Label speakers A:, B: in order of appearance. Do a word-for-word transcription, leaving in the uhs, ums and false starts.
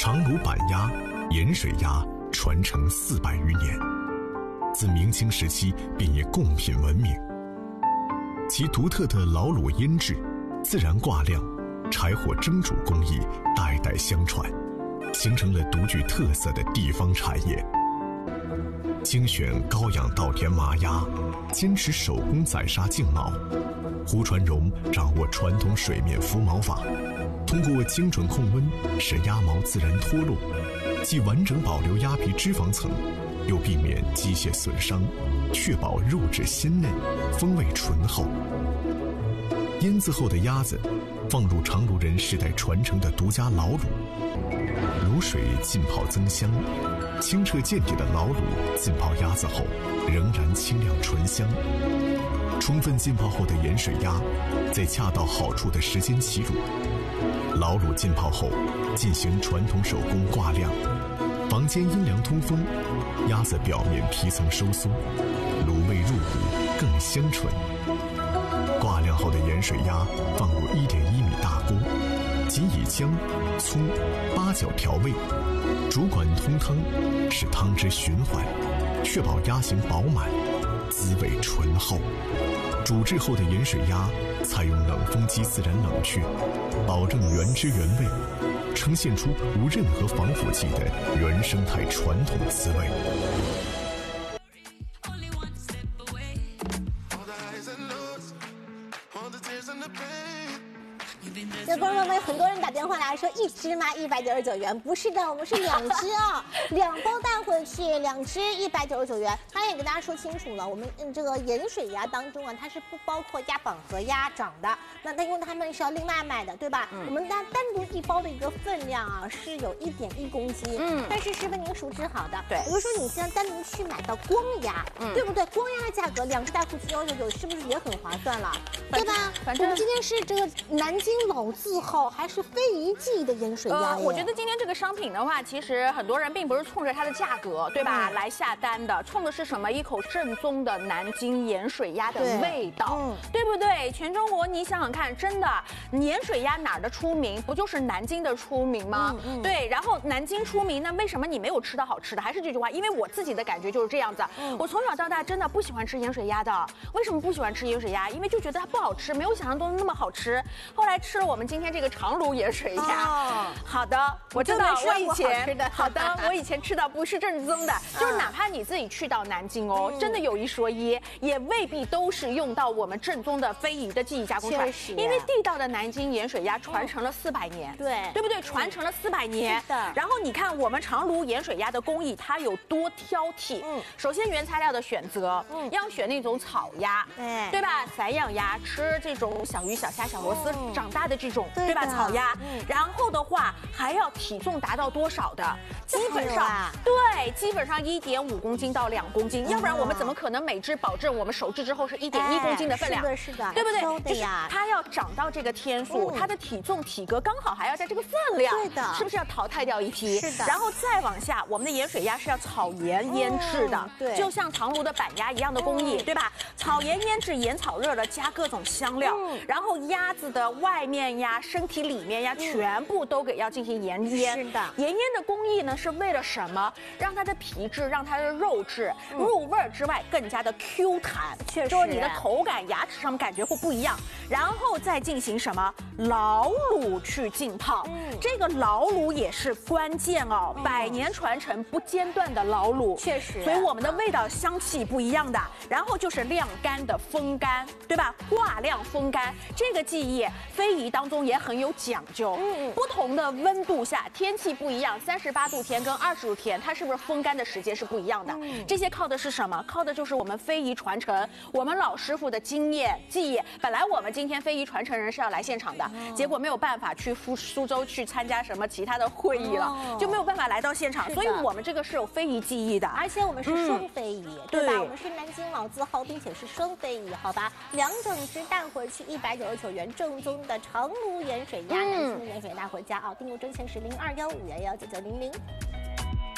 A: 长芦板鸭、盐水鸭传承四百余年，自明清时期便以贡品闻名。其独特的老卤腌制、自然挂晾、柴火蒸煮工艺代代相传，形成了独具特色的地方产业。精选高养稻田麻鸭，坚持手工宰杀净毛。胡传荣掌握传统水面浮毛法，通过精准控温，使鸭毛自然脱落，既完整保留鸭皮脂肪层，又避免机械损伤，确保肉质鲜嫩，风味醇厚。腌制后的鸭子放入长芦人世代传承的独家老卤，卤水浸泡增香，清澈见底的老卤浸泡鸭子后仍然清亮醇香。充分浸泡后的盐水鸭在恰到好处的时间起卤，老卤浸泡后进行传统手工挂晾，房间阴凉通风，鸭子表面皮层收缩，卤味入骨更香醇。挂晾后的盐水鸭放入一点一米大锅，仅以姜、葱、八角调味，主管通汤，使汤汁循环，确保鸭形饱满，滋味醇厚。煮制后的盐水鸭采用冷风机自然冷却，保证原汁原味，呈现出无任何防腐剂的原生态传统滋味。
B: 那观众朋友们，很多人打电话来说一只吗？一百九十九元，不是的，我们是两只啊，两包带回去，两只一百九十九元。刚才也跟大家说清楚了，我们嗯这个盐水鸭当中啊，它是不包括鸭膀和鸭掌的，那它因为它们是要另外买的，对吧？嗯、我们单单独一包的一个分量啊，是有一点一公斤，嗯，但是是为您熟制好的。对，比如说你现在单独去买到光鸭，嗯，对不对？光鸭的价格两只带回去幺九九，是不是也很划算了？对吧？反正我们今天是这个南京老字号，还是非遗记的盐水鸭、呃。
C: 我觉得今天这个商品的话，其实很多人并不是冲着它的价格，对吧，嗯、来下单的，冲的是什么？一口正宗的南京盐水鸭的味道，对, 嗯、对不对？全中国你想想看，真的盐水鸭哪儿的出名？不就是南京的出名吗？嗯嗯、对，然后南京出名，那为什么你没有吃到好吃的？还是这句话，因为我自己的感觉就是这样子。嗯、我从小到大真的不喜欢吃盐水鸭的，为什么不喜欢吃盐水鸭？因为就觉得它不好吃，没有想象中那么好吃。后来吃了我们今天这个长芦盐水鸭，哦、好的，我知道我以前好的，我以前吃到不是正宗的，就是哪怕你自己去到南京哦，嗯、真的有一说一，也未必都是用到我们正宗的非遗的技艺加工出来，因为地道的南京盐水鸭传承了四百年，对对不对？传承了四百年，是的。然后你看我们长芦盐水鸭的工艺，它有多挑剔。嗯，首先原材料的选择，嗯，要选那种草鸭，对对吧？散养鸭吃这种小鱼、小虾、小螺丝长大的这种，对吧？草鸭，然后的话还要体重达到多少的？基本上对，基本上一点五公斤到两公斤，要不然我们怎么可能每只保证我们手制之后是一点一公斤的分量？是的，是的，对不对？就是它要长到这个天数，它的体重体格刚好还要在这个分量，对的，是不是要淘汰掉一批？是的，然后再往下，我们的盐水鸭是要草盐腌制的，对，就像长芦的板鸭一样的工艺，对吧？草盐腌制，盐炒热了，加各种香料，然后鸭子的外面呀、身体里面呀，全部都给要进行盐腌。是的，盐腌的工艺呢，是为了什么？让它的皮质、让它的肉质入味儿之外，更加的 Q 弹，确实，就是你的口感、牙齿上面感觉会不一样。然后再进行什么老卤去浸泡，嗯、这个老卤也是关键哦，嗯、百年传承不间断的老卤，确实，所以我们的味道香气不一样的。然后就是晾干的风干，对吧？挂晾风干这个技艺，非遗当中也很有讲究。嗯，不同的温度下，天气不一样，三十八度天跟二十度天，它是不是风干的时间是不一样的？嗯，这些靠的是什么？靠的就是我们非遗传承，我们老师傅的经验技艺。本来我们今天非遗传承人是要来现场的，哦、结果没有办法去苏苏州去参加什么其他的会议了，哦、就没有办法来到现场。所以我们这个是有非遗技艺的，而且我们是双非遗，嗯、对吧？对，我们是南京老字号，并且是双非遗，好吧？两整只带回去一百九十九元，正宗的长芦盐水鸭，南京的盐水鸭带回家啊！订购专线是零二幺五幺幺九九零零。